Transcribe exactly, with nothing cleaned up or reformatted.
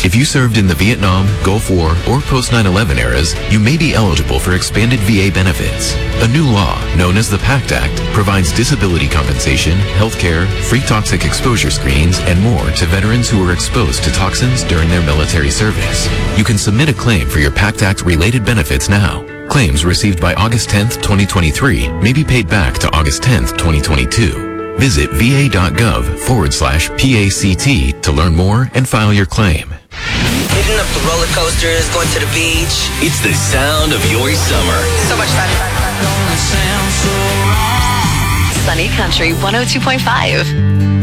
If you served in the Vietnam, Gulf War, or post nine eleven eras, you may be eligible for expanded V A benefits. A new law, known as the PACT Act, provides disability compensation, health care, free toxic exposure screenings, and more to veterans who were exposed to toxins during their military service. You can submit a claim for your PACT Act-related benefits now. Claims received by August tenth, twenty twenty-three may be paid back to August tenth, twenty twenty-two. Visit va.gov forward slash PACT to learn more and file your claim. Hitting up the roller coasters, going to the beach. It's the sound of your summer. So much fun. Sunny Country one oh two point five.